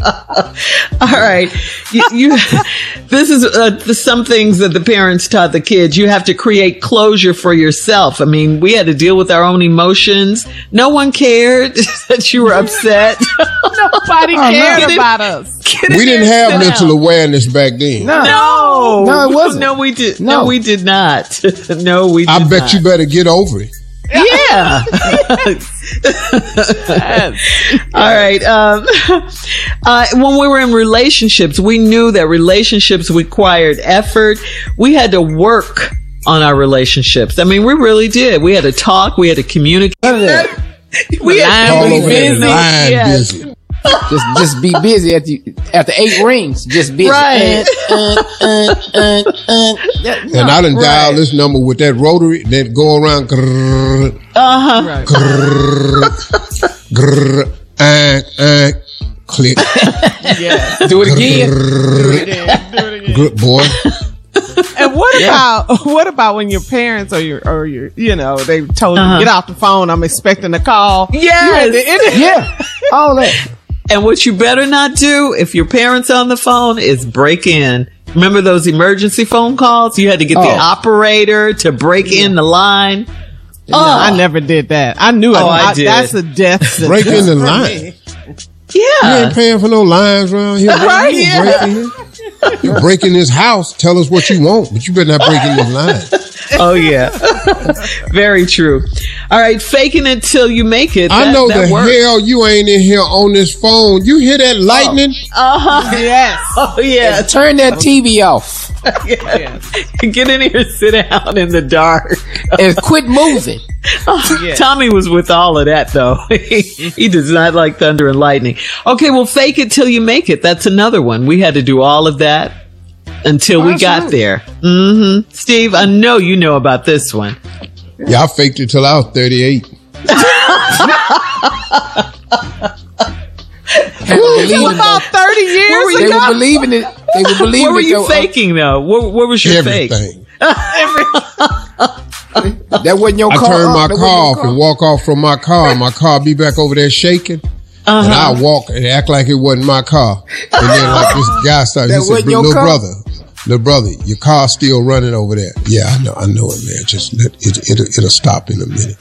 All right. This is some things that the parents taught the kids. You have to create closure for yourself. I mean, we had to deal with our own emotions. No one cared that you were upset. Nobody cared about us. We didn't have mental awareness back then. No, it wasn't. No, we did. No, we did not. No, we did not. I bet you better get over it. Yeah. All right. When we were in relationships, we knew that relationships required effort. We had to work on our relationships. I mean, we really did. We had to talk. We had to communicate. We had to be busy. Just be busy after 8 rings. Just busy. Right. And I done dial this number with that rotary that go around. Grrr, grrr, grrr, click. Yeah. Do it again. Good boy. And what about when your parents or your they told you get off the phone, I'm expecting a call. Yes. Yeah. All that. And what you better not do if your parents on the phone is break in. Remember those emergency phone calls? You had to get the operator to break in the line. No, I never did that. I knew I did. That's a death sentence. Break in the line. Yeah. You ain't paying for no lines around here. Right, You break in this house, tell us what you want, but you better not break in this line. Oh, yeah. Very true. All right. Faking it till you make it. I know that the works. hell you ain't in here on this phone. You hear that lightning? Yes. Oh, yeah. Turn that TV off. Yes. Get in here, sit down in the dark. And quit moving. Tommy was with all of that, though. He does not like thunder and lightning. Okay, well, fake it till you make it. That's another one. We had to do all of that until we got there. Mm-hmm. Steve, I know you know about this one. Yeah, I faked it till I was 38. About 30 years They ago. were believing it. They were believing it. What were you faking, though? What was your fake? Everything. That wasn't your I car. turn my car off and walk off from my car. My car be back over there shaking. And I walk and act like it wasn't my car. And then like this guy started, he said, little brother, your car's still running over there. Yeah, I know it, man. Just it'll stop in a minute.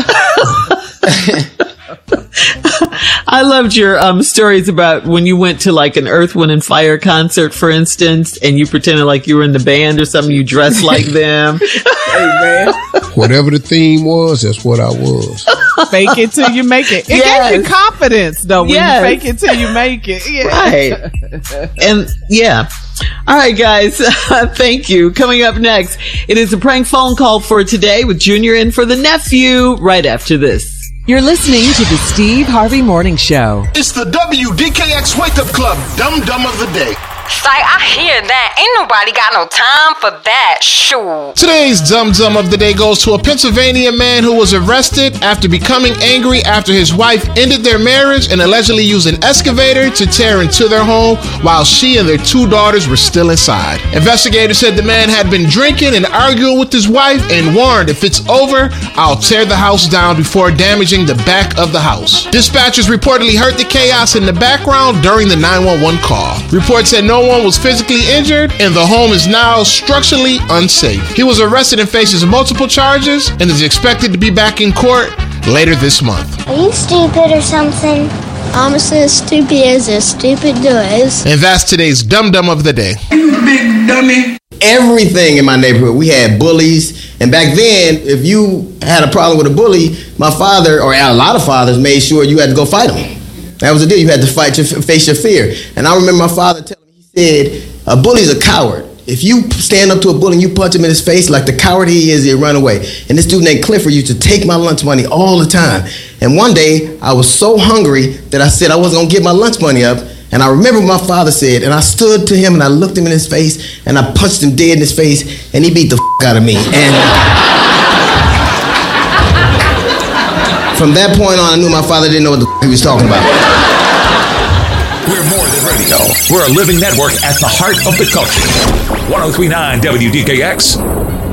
I loved your stories about when you went to like an Earth, Wind and Fire concert, for instance, and you pretended like you were in the band or something. You dressed like them. Hey, man. Whatever the theme was, that's what I was. Fake it till you make it. It gave you confidence, though, when you fake it till you make it. Yeah. Right. And yeah. All right, guys. Thank you. Coming up next, it is a prank phone call for today with Junior in for the nephew right after this. You're listening to the Steve Harvey Morning Show. It's the WDKX Wake Up Club Dum Dum of the Day. Say, I hear that. Ain't nobody got no time for that. Shoot. Today's Dum Dum of the Day goes to a Pennsylvania man who was arrested after becoming angry after his wife ended their marriage and allegedly used an excavator to tear into their home while she and their 2 daughters were still inside. Investigators said the man had been drinking and arguing with his wife and warned, if it's over, I'll tear the house down before damaging the back of the house. Dispatchers reportedly heard the chaos in the background during the 911 call. Reports said no one was physically injured and the home is now structurally unsafe. He was arrested and faces multiple charges and is expected to be back in court later this month. Are you stupid or something? I'm as stupid as a stupid does. And that's today's Dum Dum of the Day. You big dummy. Everything in my neighborhood, we had bullies. And back then, if you had a problem with a bully, my father, or a lot of fathers, made sure you had to go fight him. That was the deal. You had to face your fear. And I remember my father telling me, he said, a bully's a coward. If you stand up to a bully and you punch him in his face like the coward he is, he'll run away. And this dude named Clifford used to take my lunch money all the time. And one day, I was so hungry that I said I wasn't going to give my lunch money up. And I remember what my father said, and I stood to him and I looked him in his face and I punched him dead in his face, and he beat the out of me. And from that point on, I knew my father didn't know what the he was talking about. We're more than radio. We're a living network at the heart of the culture. 103.9 WDKX.